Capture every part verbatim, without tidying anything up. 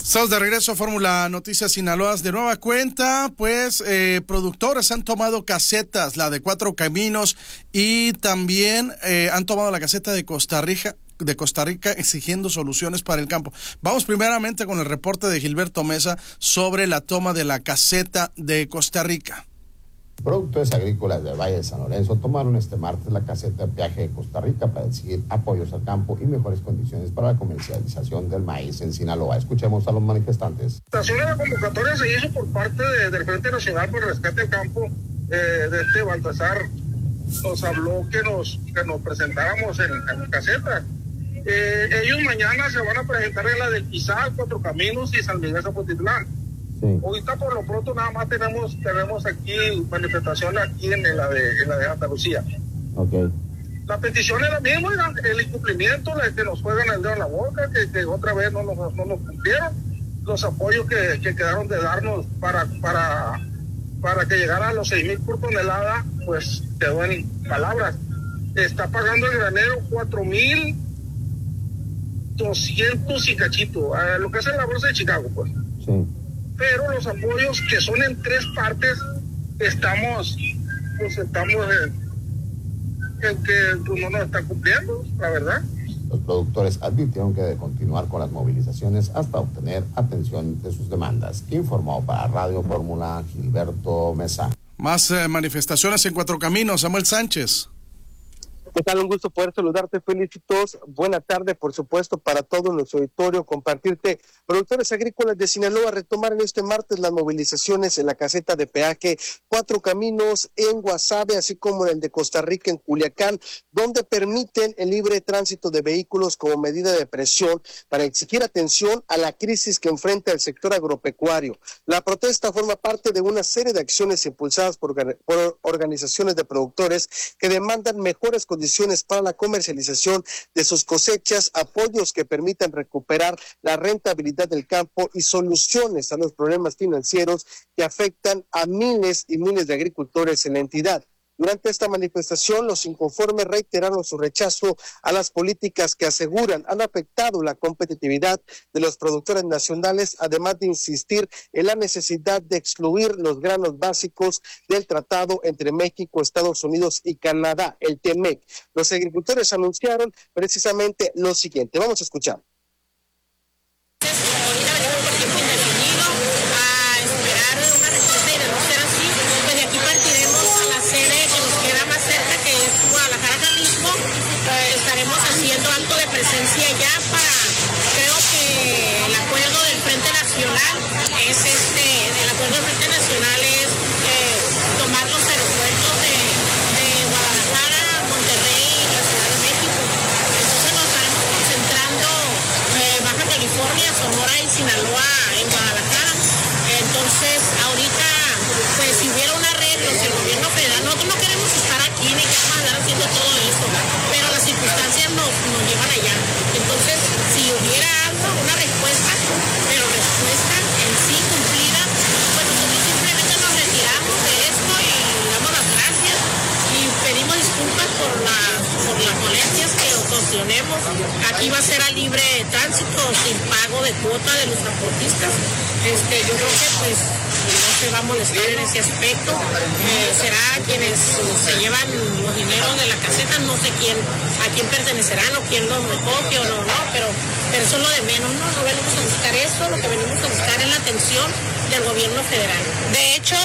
Estamos de regreso a Fórmula Noticias Sinaloa. De nueva cuenta, pues eh, productores han tomado casetas, la de Cuatro Caminos, y también eh, han tomado la caseta de Costa Rica, de Costa Rica, exigiendo soluciones para el campo. Vamos primeramente con el reporte de Gilberto Mesa sobre la toma de la caseta de Costa Rica. Productores agrícolas del Valle de San Lorenzo tomaron este martes la caseta de peaje de Costa Rica para exigir apoyos al campo y mejores condiciones para la comercialización del maíz en Sinaloa. Escuchemos a los manifestantes. La acción de la convocatoria se hizo por parte de, del Frente Nacional por el Rescate del Campo, eh, de este Baltasar. Nos habló que nos, que nos presentáramos en, en la caseta. Eh, ellos mañana se van a presentar en la del Quizal, Cuatro Caminos y San Miguel Zapotitlán. Sí. Ahorita por lo pronto nada más tenemos tenemos aquí manifestación aquí en la de en la de Santa Lucía. Okay. La petición es la misma, el incumplimiento, que nos juegan el dedo en la boca, que, que otra vez no nos, no nos cumplieron, los apoyos que, que quedaron de darnos para para para que llegara a los seis mil por tonelada, pues quedó en palabras. Está pagando el granero cuatro mil doscientos y cachito, eh, lo que es en la bolsa de Chicago, pues. Sí. Pero los apoyos que son en tres partes, estamos, pues estamos en, en que pues, no nos están cumpliendo, la verdad. Los productores advirtieron que deben continuar con las movilizaciones hasta obtener atención de sus demandas. Informó para Radio Fórmula Gilberto Mesa. Más eh, manifestaciones en Cuatro Caminos, Samuel Sánchez. ¿Qué tal? Un gusto poder saludarte, felicitos. Buena tarde, por supuesto, para todo nuestro auditorio. Compartirte, productores agrícolas de Sinaloa retomaron este martes las movilizaciones en la caseta de peaje Cuatro Caminos en Guasave, así como en el de Costa Rica en Culiacán, donde permiten el libre tránsito de vehículos como medida de presión para exigir atención a la crisis que enfrenta el sector agropecuario. La protesta forma parte de una serie de acciones impulsadas por, por organizaciones de productores que demandan mejores condiciones para la comercialización de sus cosechas, apoyos que permitan recuperar la rentabilidad del campo y soluciones a los problemas financieros que afectan a miles y miles de agricultores en la entidad. Durante esta manifestación, los inconformes reiteraron su rechazo a las políticas que aseguran han afectado la competitividad de los productores nacionales, además de insistir en la necesidad de excluir los granos básicos del tratado entre México, Estados Unidos y Canadá, el T M E C. Los agricultores anunciaron precisamente lo siguiente. Vamos a escuchar. Presencia ya para, creo que el acuerdo del Frente Nacional es este, el acuerdo del Frente Nacional es eh, tomar los aeropuertos de, de Guadalajara, Monterrey y la Ciudad de México. Entonces nos estaremos concentrando eh, Baja California, Sonora y Sinaloa en Guadalajara. Entonces ahorita, pues si hubiera un arreglo, si el gobierno federal, nosotros no queremos estar aquí ni queremos andar haciendo todo esto, pero las circunstancias nos, nos llevan allá. Entonces, si hubiera algo, una respuesta, pero respuesta en sí cumplida, pues nosotros simplemente nos retiramos de esto y damos las gracias y pedimos disculpas por, la, por las molestias que ocasionemos. Aquí va a ser a libre tránsito, sin pago de cuota de los transportistas. Este, yo creo que pues no se va a molestar en ese aspecto. Eh, será quienes se llevan los dineros de la caseta, no sé quién, a quién pertenecerán o quién los recoge o no, no, pero, pero eso es lo de menos, no, no venimos a buscar eso, lo que venimos a buscar es la atención del gobierno federal. De hecho,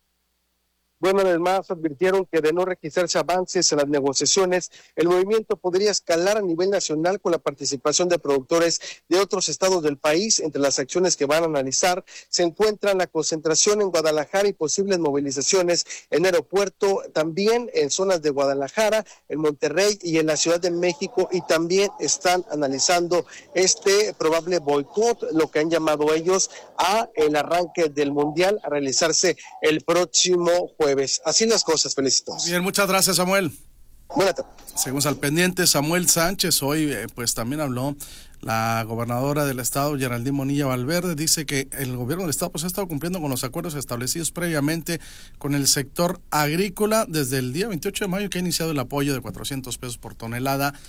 Bueno, además advirtieron que de no registrarse avances en las negociaciones, el movimiento podría escalar a nivel nacional con la participación de productores de otros estados del país. Entre las acciones que van a analizar se encuentran la concentración en Guadalajara y posibles movilizaciones en aeropuerto, también en zonas de Guadalajara, en Monterrey y en la Ciudad de México, y también están analizando este probable boicot, lo que han llamado ellos a el arranque del Mundial a realizarse el próximo jueves. Así las cosas, felicitos. Bien, muchas gracias, Samuel. Buenas tardes. Seguimos al pendiente, Samuel Sánchez. Hoy eh, pues también habló la gobernadora del estado, Geraldine Bonilla Valverde. Dice que el gobierno del estado pues ha estado cumpliendo con los acuerdos establecidos previamente con el sector agrícola desde el día veintiocho de mayo, que ha iniciado el apoyo de cuatrocientos pesos por tonelada